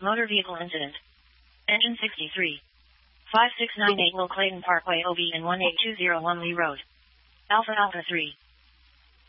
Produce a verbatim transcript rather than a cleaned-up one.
Motor vehicle incident. Engine sixty-three. five six nine eight Will Clayton Parkway O B and one eight two zero one Lee Road. Alpha Alpha three.